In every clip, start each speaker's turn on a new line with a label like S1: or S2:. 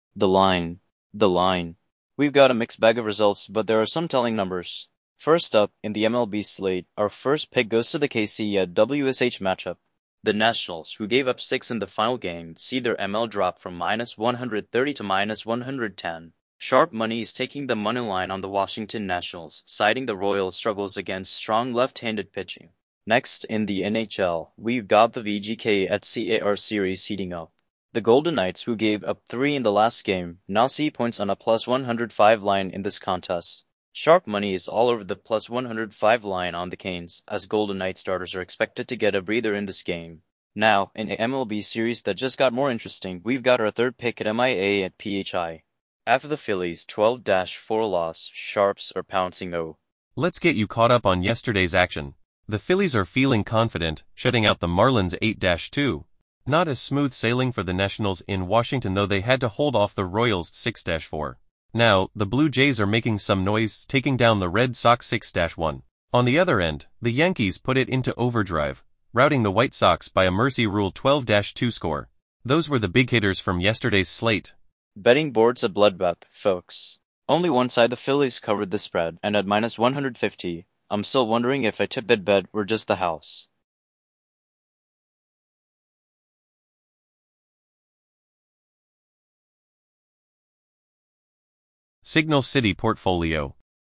S1: The line. The line. We've got a mixed bag of results, but there are some telling numbers. First up, in the MLB slate, our first pick goes to the KC at WSH matchup. The Nationals, who gave up 6 in the final game, see their ML drop from -130 to -110. Sharp money is taking the money line on the Washington Nationals, citing the Royals' struggles against strong left-handed pitching. Next, in the NHL, we've got the VGK at CAR series heating up. The Golden Knights, who gave up 3 in the last game, now see points on a +105 line in this contest. Sharp money is all over the +105 line on the Canes, as Golden Knight starters are expected to get a breather in this game. Now, in an MLB series that just got more interesting, we've got our third pick at MIA at PHI. After the Phillies' 12-4 loss, Sharps are pouncing O.
S2: Let's get you caught up on yesterday's action. The Phillies are feeling confident, shutting out the Marlins 8-2. Not as smooth sailing for the Nationals in Washington, though they had to hold off the Royals 6-4. Now, the Blue Jays are making some noise, taking down the Red Sox 6-1. On the other end, the Yankees put it into overdrive, routing the White Sox by a mercy rule 12-2 score. Those were the big hitters from yesterday's slate.
S1: Betting board's a bloodbath, folks. Only one side, the Phillies, covered the spread, and at -150, I'm still wondering if I tipped that bet or just the house.
S2: Signal City Portfolio.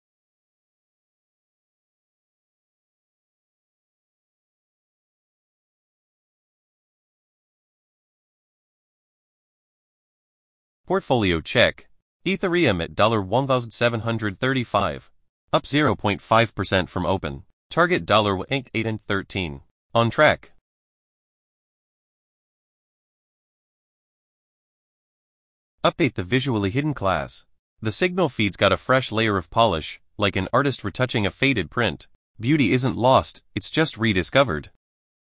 S2: Portfolio check. Ethereum at $1,735. Up 0.5% from open. Target $8.13. On track. Update the visually hidden class. The signal feed's got a fresh layer of polish, like an artist retouching a faded print. Beauty isn't lost, it's just rediscovered.